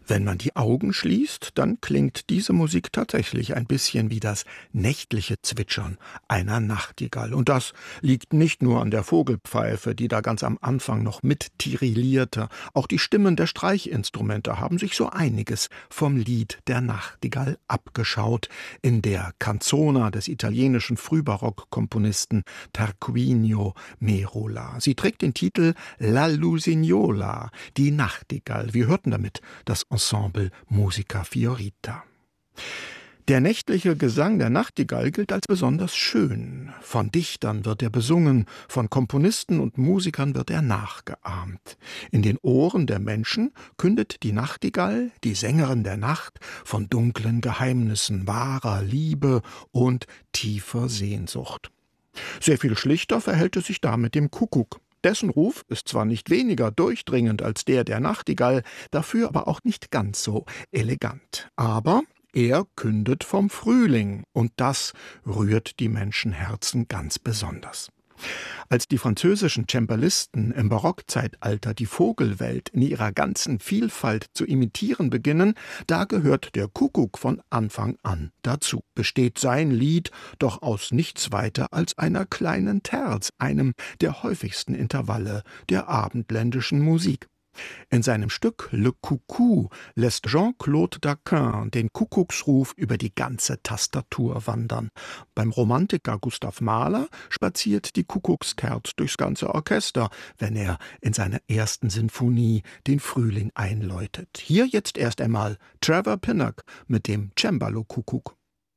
Wenn man die Augen schließt, dann klingt diese Musik tatsächlich ein bisschen wie das nächtliche Zwitschern einer Nachtigall. Und das liegt nicht nur an der Vogelpfeife, die da ganz am Anfang noch mittirillierte. Auch die Stimmen der Streichinstrumente haben sich so einiges vom Lied der Nachtigall abgeschaut in der Canzona des italienischen Frühbarockkomponisten Tarquinio Merola. Sie trägt den Titel La Lusignola, die Nachtigall. Wir hörten damit das Ensemble Musica Fiorita. Der nächtliche Gesang der Nachtigall gilt als besonders schön. Von Dichtern wird er besungen, von Komponisten und Musikern wird er nachgeahmt. In den Ohren der Menschen kündet die Nachtigall, die Sängerin der Nacht, von dunklen Geheimnissen, wahrer Liebe und tiefer Sehnsucht. Sehr viel schlichter verhält es sich da mit dem Kuckuck. Dessen Ruf ist zwar nicht weniger durchdringend als der Nachtigall, dafür aber auch nicht ganz so elegant. Aber er kündet vom Frühling, und das rührt die Menschenherzen ganz besonders. Als die französischen Cembalisten im Barockzeitalter die Vogelwelt in ihrer ganzen Vielfalt zu imitieren beginnen, da gehört der Kuckuck von Anfang an dazu. Besteht sein Lied doch aus nichts weiter als einer kleinen Terz, einem der häufigsten Intervalle der abendländischen Musik. In seinem Stück Le Coucou lässt Jean-Claude Daquin den Kuckucksruf über die ganze Tastatur wandern. Beim Romantiker Gustav Mahler spaziert die Kuckucksterz durchs ganze Orchester, wenn er in seiner ersten Sinfonie den Frühling einläutet. Hier jetzt erst einmal Trevor Pinnock mit dem Cembalo-Kuckuck.